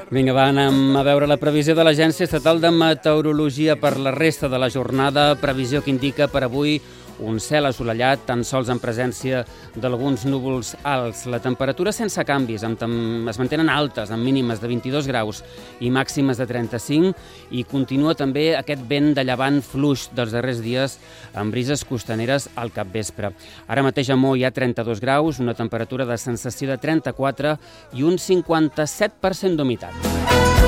Vinga, va, anem a veure la previsió de l'Agència Estatal de Meteorologia per la resta de la jornada. Previsió que indica per avui un cel assolellat, tan sols en presència d'alguns núvols alts. La temperatura sense canvis, es mantenen altes, amb mínimes de 22 graus i màximes de 35, i continua també aquest vent de llevant fluix dels darrers dies amb brises costaneres al capvespre. Ara mateix a Mó hi ha 32 graus, una temperatura de sensació de 34 i un 57% d'humitat.